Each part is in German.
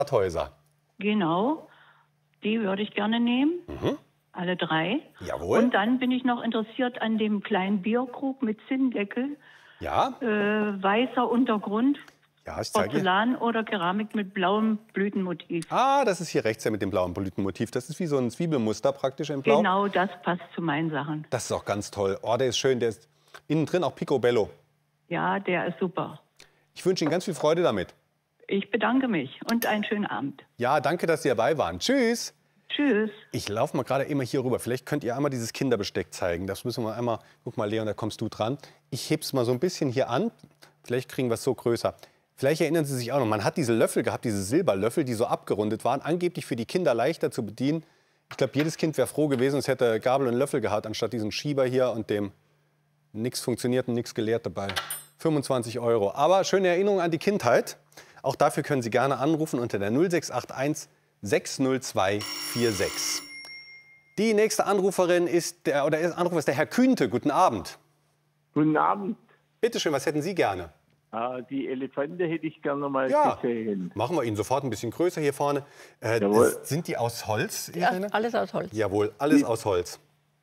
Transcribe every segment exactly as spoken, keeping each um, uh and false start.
Häuser. Genau, die würde ich gerne nehmen. Mhm. Alle drei. Jawohl. Und dann bin ich noch interessiert an dem kleinen Bierkrug mit Zinndeckel. Ja. Äh, weißer Untergrund. Ja, ich zeige dir. Porzellan oder Keramik mit blauem Blütenmotiv. Ah, das ist hier rechts ja mit dem blauen Blütenmotiv. Das ist wie so ein Zwiebelmuster praktisch in Blau. Genau, das passt zu meinen Sachen. Das ist auch ganz toll. Oh, der ist schön. Der ist innen drin auch picobello. Ja, der ist super. Ich wünsche Ihnen ganz viel Freude damit. Ich bedanke mich und einen schönen Abend. Ja, danke, dass Sie dabei waren. Tschüss. Tschüss. Ich laufe mal gerade immer hier rüber. Vielleicht könnt ihr einmal dieses Kinderbesteck zeigen. Das müssen wir einmal. Guck mal, Leon, da kommst du dran. Ich heb's mal so ein bisschen hier an. Vielleicht kriegen wir es so größer. Vielleicht erinnern Sie sich auch noch, man hat diese Löffel gehabt, diese Silberlöffel, die so abgerundet waren, angeblich für die Kinder leichter zu bedienen. Ich glaube, jedes Kind wäre froh gewesen, es hätte Gabel und Löffel gehabt, anstatt diesen Schieber hier und dem nichts funktioniert und nichts gelehrt dabei. fünfundzwanzig Euro. Aber schöne Erinnerung an die Kindheit. Auch dafür können Sie gerne anrufen unter der null sechs acht eins sechs null zwei vier sechs. Die nächste Anruferin ist der, oder der Anrufer ist der Herr Kühnte. Guten Abend. Guten Abend. Bitte schön, was hätten Sie gerne? Äh, die Elefante hätte ich gerne mal Ja, gesehen. machen wir Ihnen sofort ein bisschen größer hier vorne. Äh, Jawohl. sind die aus Holz? Ja, Irene? alles aus Holz. Jawohl, alles aus Holz.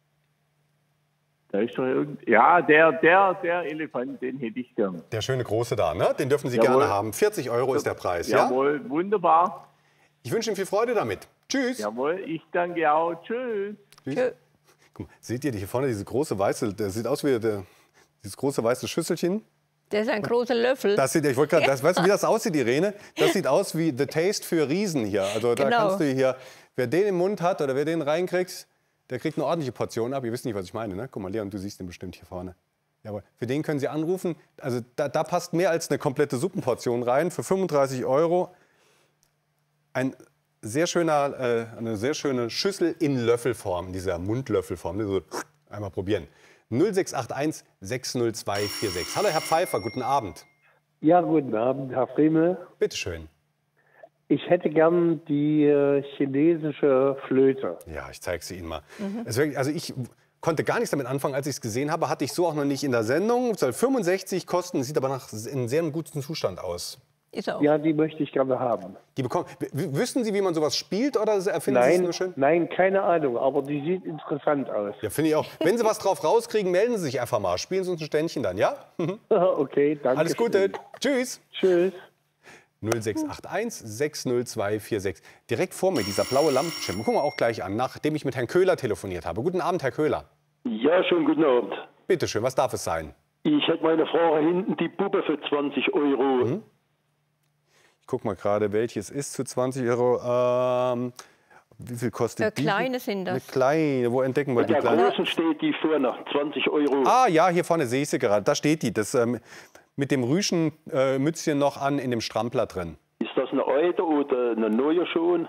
Da ist doch irgend... Ja, der, der, der Elefant, den hätte ich gern. Der schöne große da, ne? Den dürfen Sie Jawohl. gerne haben. vierzig Euro ist der Preis, ja? Jawohl, wunderbar. Ich wünsche Ihnen viel Freude damit. Tschüss. Jawohl, ich danke auch. Tschüss. Tschö. Guck mal, seht ihr hier vorne diese große weiße, das sieht aus wie der, dieses große weiße Schüsselchen? Das ist ein großer Löffel. Das sieht, ich wollte gerade, das, weißt du, wie das aussieht, Irene? Das sieht aus wie The Taste für Riesen hier. Also da Genau. kannst du hier, wer den im Mund hat oder wer den reinkriegt, der kriegt eine ordentliche Portion ab. Ihr wisst nicht, was ich meine, ne? Guck mal, Leon, du siehst den bestimmt hier vorne. Jawohl. Für den können Sie anrufen. Also da, da passt mehr als eine komplette Suppenportion rein. Für fünfunddreißig Euro ein sehr schöner, äh, eine sehr schöne Schüssel in Löffelform, in dieser Mundlöffelform. So, einmal probieren. null sechs acht eins sechs null zwei vier sechs. Hallo, Herr Pfeiffer, guten Abend. Ja, guten Abend, Herr Friemel. Bitte schön. Ich hätte gern die äh, chinesische Flöte. Ja, ich zeige sie Ihnen mal. Es ist wirklich, also ich konnte gar nichts damit anfangen, als ich es gesehen habe. Hatte ich so auch noch nicht in der Sendung. Soll fünfundsechzig kosten, sieht aber nach in sehr gutem Zustand aus. Ist auch. Ja, die möchte ich gerne haben. Die bekommen, w- wüssten Sie, wie man sowas spielt oder erfinden Sie es Nein, nur schön? nein, keine Ahnung, aber die sieht interessant aus. Ja, finde ich auch. Wenn Sie was drauf rauskriegen, melden Sie sich einfach mal. Spielen Sie uns ein Ständchen dann, ja? Okay, danke. Alles Gute. Tschüss. Tschüss. null sechs acht eins sechs null zwei vier sechs. Direkt vor mir, dieser blaue Lampenschirm. Gucken wir auch gleich an, nachdem ich mit Herrn Köhler telefoniert habe. Guten Abend, Herr Köhler. Ja, schönen guten Abend. Bitte schön, was darf es sein? Ich hätte meine Frage hinten die Puppe für zwanzig Euro. Mhm. Ich gucke mal gerade, welches ist zu zwanzig Euro. Ähm, wie viel kostet Äh, die? kleine sind das. Eine kleine. Wo entdecken wir Bei die der kleine? großen steht die vorne, zwanzig Euro. Ah ja, hier vorne sehe ich sie gerade. Da steht die. Das ähm, mit dem Rüschenmützchen äh, Mützchen noch an in dem Strampler drin. Ist das eine alte oder eine neue schon?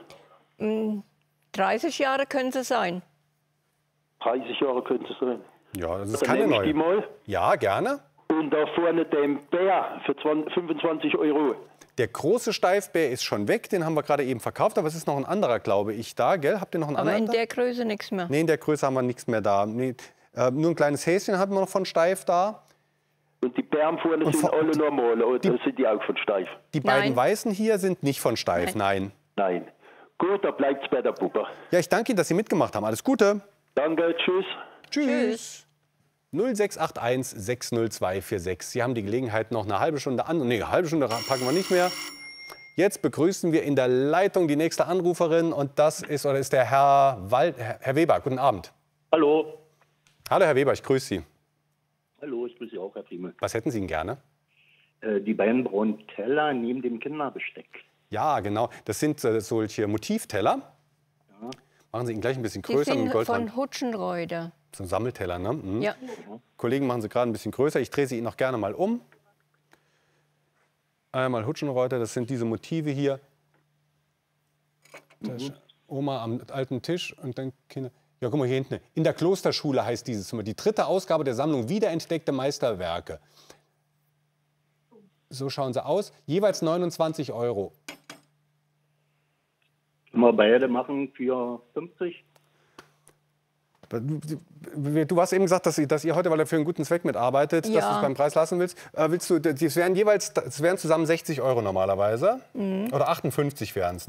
dreißig Jahre können sie sein. dreißig Jahre könnte es sein. Ja, das ist Dann keine nehme ich die neue. mal. Ja, gerne. Und da vorne den Bär für zwanzig, fünfundzwanzig Euro. Der große Steifbär ist schon weg, den haben wir gerade eben verkauft, aber es ist noch ein anderer, glaube ich, da, gell? Habt ihr noch einen Aber anderen? in da? der Größe nichts mehr. Nee, in der Größe haben wir nichts mehr da. Nee, äh, nur ein kleines Häschen hatten wir noch von Steif da. Und die Bären vorne Und sind vor- alle normal, oder die- sind die auch von Steif? Die beiden Nein. weißen hier sind nicht von Steif, nein. Nein. Gut, da bleibt es bei der Puppe. Ja, ich danke Ihnen, dass Sie mitgemacht haben. Alles Gute. Danke, tschüss. Tschüss. Tschüss. null sechs acht eins sechs null zwei vier sechs. Sie haben die Gelegenheit, noch eine halbe Stunde an. Nee, eine halbe Stunde packen wir nicht mehr. Jetzt begrüßen wir in der Leitung die nächste Anruferin und das ist, oder ist der Herr, Wald, Herr Weber. Guten Abend. Hallo. Hallo Herr Weber, ich grüße Sie. Hallo, ich grüße Sie auch, Herr Friemel. Was hätten Sie denn gerne? Äh, die beiden braunen Teller neben dem Kinderbesteck. Ja, genau. Das sind äh, solche Motivteller. Machen Sie ihn gleich ein bisschen Die größer mit sind Goldrand. von Hutschenreuter. So ein Sammelteller, ne? Mhm. Ja. Kollegen machen sie gerade ein bisschen größer. Ich drehe sie Ihnen noch gerne mal um. Einmal Hutschenreuter, das sind diese Motive hier. Da ist Oma am alten Tisch und dann Kinder. Ja, guck mal hier hinten. In der Klosterschule heißt dieses Zimmer. Die dritte Ausgabe der Sammlung Wiederentdeckte Meisterwerke. So schauen sie aus. Jeweils neunundzwanzig Euro. Können wir beide machen für fünfzig? Du hast eben gesagt, dass, ihr- dass ihr heute, weil ihr für einen guten Zweck mitarbeitet, dass Ja. du es beim Preis lassen willst. Äh, willst du, das wären jeweils, es wären zusammen sechzig Euro normalerweise. Oder achtundfünfzig wären es.